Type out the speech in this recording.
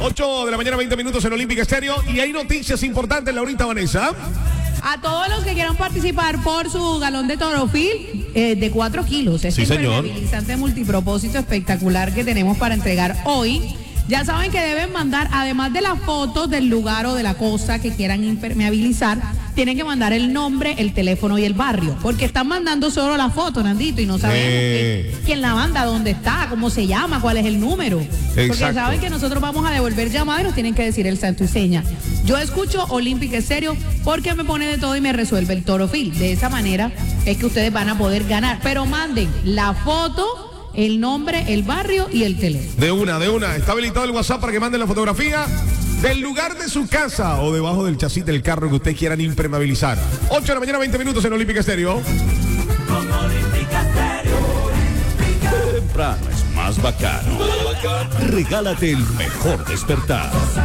8 de la mañana, 20 minutos en Olímpica Estéreo. Y hay noticias importantes, Laurita Vanessa. A todos los que quieran participar por su galón de Torofil de 4 kilos. Sí, señor. Impermeabilizante multipropósito espectacular que tenemos para entregar hoy. Ya saben que deben mandar, además de las fotos del lugar o de la cosa que quieran impermeabilizar, tienen que mandar el nombre, el teléfono y el barrio. Porque están mandando solo la foto, Nandito, y no sabemos quién la manda, dónde está, cómo se llama, cuál es el número. Exacto. Porque saben que nosotros vamos a devolver llamadas y nos tienen que decir el santo y seña. Yo escucho Olímpica Estéreo porque me pone de todo y me resuelve el Torofil. De esa manera es que ustedes van a poder ganar. Pero manden la foto, el nombre, el barrio y el teléfono. De una. Está habilitado el WhatsApp para que manden la fotografía del lugar de su casa o debajo del chasis del carro que ustedes quieran impermeabilizar. 8 de la mañana, 20 minutos en Olímpica Estéreo. Con Olímpica Estéreo. Temprano es más bacano. Regálate el mejor despertar.